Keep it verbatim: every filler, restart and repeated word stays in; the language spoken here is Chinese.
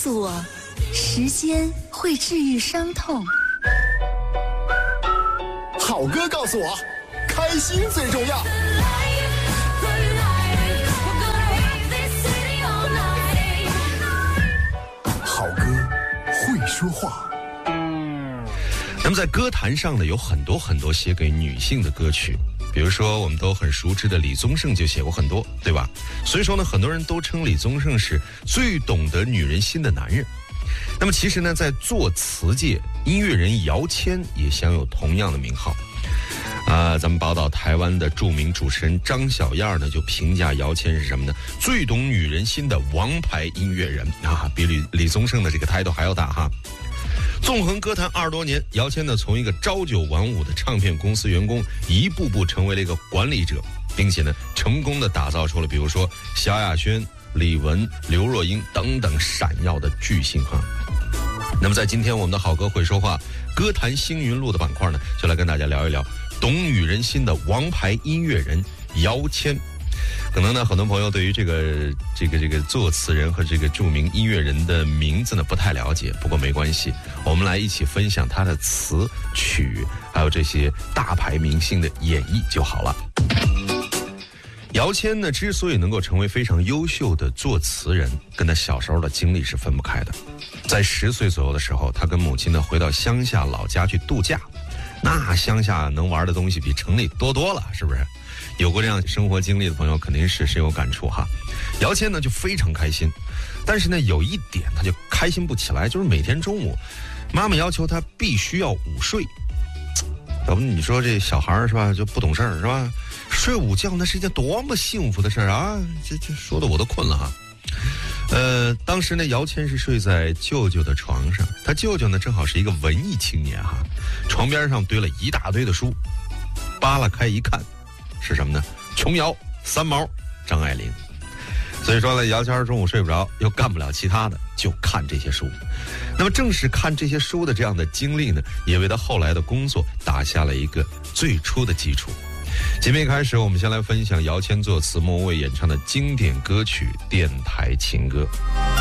诉我，时间会治愈伤痛。 好歌告诉我，开心最重要。好歌会说话。 那么在歌坛上呢，有很多很多写给女性的歌曲，比如说我们都很熟知的李宗盛就写过很多，对吧？所以说呢，很多人都称李宗盛是最懂得女人心的男人。那么其实呢，在作词界，音乐人姚谦也享有同样的名号。啊、呃，咱们报道台湾的著名主持人张小燕呢，就评价姚谦是什么呢？最懂女人心的王牌音乐人啊，比李李宗盛的这个 title 还要大哈。纵横歌坛二十多年，姚谦呢从一个朝九晚五的唱片公司员工，一步步成为了一个管理者，并且呢成功的打造出了比如说萧亚轩、李玟、刘若英等等闪耀的巨星哈。那么在今天我们的好歌会说话歌坛星云录的板块呢，就来跟大家聊一聊懂女人心的王牌音乐人姚谦。可能呢，很多朋友对于这个这个这个作词人和这个著名音乐人的名字呢不太了解，不过没关系，我们来一起分享他的词曲，还有这些大牌明星的演绎就好了。姚谦呢，之所以能够成为非常优秀的作词人，跟他小时候的经历是分不开的。在十岁左右的时候，他跟母亲呢回到乡下老家去度假，那乡下能玩的东西比城里多多了，是不是？有过这样生活经历的朋友肯定是深有感触哈。姚谦呢就非常开心，但是呢有一点他就开心不起来，就是每天中午妈妈要求他必须要午睡。要不你说这小孩是吧，就不懂事儿是吧？睡午觉那是一件多么幸福的事儿啊！这这说的我都困了哈。呃，当时呢，姚谦是睡在舅舅的床上，他舅舅呢正好是一个文艺青年哈，床边上堆了一大堆的书，扒拉开一看，是什么呢？琼瑶、三毛、张爱玲。所以说呢，姚谦中午睡不着，又干不了其他的，就看这些书。那么正是看这些书的这样的经历呢，也为他后来的工作打下了一个最初的基础。节目一开始，我们先来分享姚谦作词、莫文蔚演唱的经典歌曲《电台情歌》。